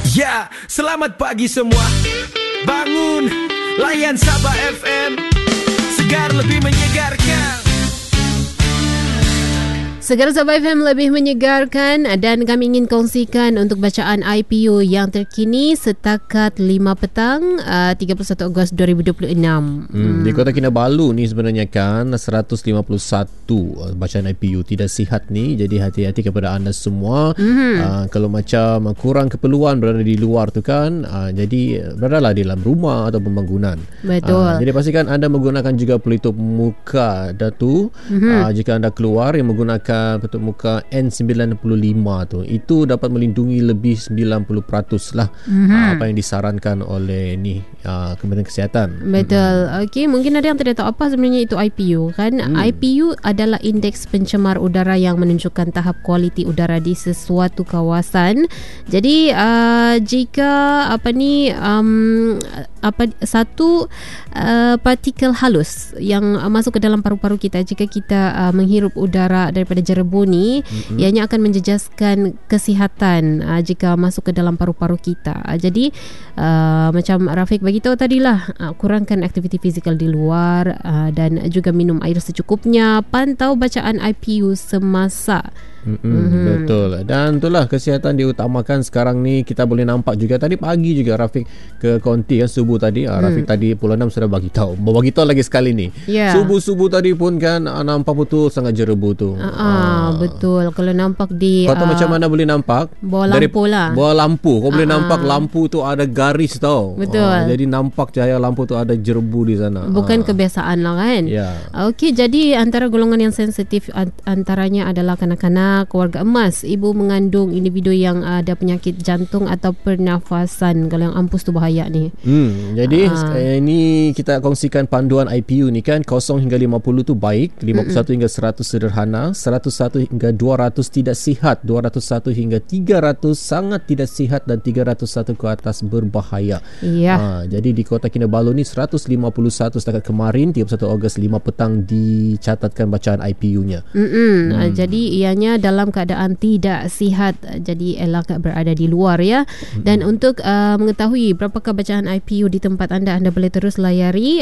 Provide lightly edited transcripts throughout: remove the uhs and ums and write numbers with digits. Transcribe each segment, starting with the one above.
Ya, selamat pagi semua. Bangun, layan Sabah FM. Segar lebih menyegarkan. Segar Sabah FM lebih menyegarkan dan kami ingin kongsikan untuk bacaan IPU yang terkini setakat 5 petang 31 Ogos 2026. Di Kota Kinabalu ni sebenarnya kan 151 bacaan IPU tidak sihat ni. Jadi hati-hati kepada anda semua. Kalau macam kurang keperluan berada di luar tu kan, jadi beradalah di dalam rumah atau pembangunan. Betul. Jadi pastikan anda menggunakan juga pelitup muka datu. Jika anda keluar yang menggunakan pelitup muka N95 tu, itu dapat melindungi lebih 90% lah apa yang disarankan oleh Kementerian Kesihatan. Betul. Okey, mungkin ada yang tidak tahu apa sebenarnya itu IPU kan. IPU adalah indeks pencemar udara yang menunjukkan tahap kualiti udara di sesuatu kawasan. Jadi jika satu partikel halus yang masuk ke dalam paru-paru kita, jika kita menghirup udara daripada jerebu ni, ianya akan menjejaskan kesihatan jika masuk ke dalam paru-paru kita. Jadi macam Rafiq bagi tahu tadilah, kurangkan aktiviti fizikal di luar dan juga minum air secukupnya, pantau bacaan IPU semasa. Betul. Dan itulah kesihatan diutamakan sekarang ni. Kita boleh nampak juga tadi pagi juga Rafiq ke konti kan, subuh tadi Rafiq tadi Pulau 6 sudah bagi tahu lagi sekali ni. Subuh-subuh tadi pun kan nampak betul sangat jerebu tu. Betul. Kalau nampak di kau tahu macam mana boleh nampak? Bawah lampu lah. Bawah lampu kau boleh nampak lampu tu ada garis tau. Betul. Jadi nampak cahaya lampu tu ada jerebu di sana. Bukan kebiasaan lah kan. Okey, jadi antara golongan yang sensitif antaranya adalah kanak-kanak, keluarga emas, ibu mengandung, individu yang ada penyakit jantung atau pernafasan. Kalau yang ampus tu bahaya ni. Jadi ini kita kongsikan panduan IPU ni kan. 0 hingga 50 tu baik, 51 hingga 100 sederhana, 101 hingga 200 tidak sihat, 201 hingga 300 sangat tidak sihat, dan 301 ke atas berbahaya. Jadi di Kota Kinabalu ni 151 setakat kemarin 31 Ogos 5 petang dicatatkan bacaan IPU-nya. Jadi ianya dalam keadaan tidak sihat, jadi elak berada di luar ya. Dan untuk mengetahui berapakah bacaan IPU di tempat anda boleh terus layari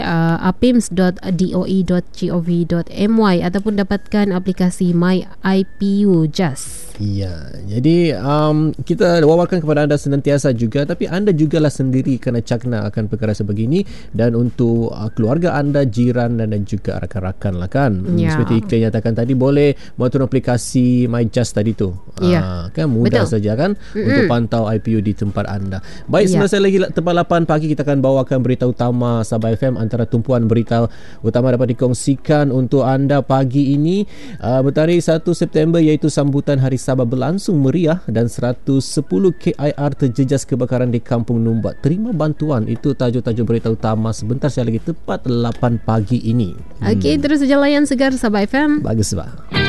apims.doe.gov.my ataupun dapatkan aplikasi My IPU Just. Ya, jadi kita wawarkan kepada anda senantiasa juga, tapi anda jugalah sendiri kena cakna akan perkara sebegini, dan untuk keluarga anda, jiran dan juga rakan-rakan lah kan. Seperti iklan nyatakan tadi, boleh menonton aplikasi My Just tadi tu. Kan mudah saja kan untuk pantau IPU di tempat anda. Baik, semasa lagi tepat 8 pagi kita akan bawakan berita utama Sabah FM. Antara tumpuan berita utama dapat dikongsikan untuk anda pagi ini. Bertarikh 1 September iaitu sambutan Hari Sabah berlangsung meriah, dan 110 KIR terjejas kebakaran di Kampung Numbat. Terima bantuan. Itu tajuk-tajuk berita utama sebentar saya lagi tepat 8 pagi ini. Okey, terus saja layan Segar Sabah FM. Bagus, Sabah.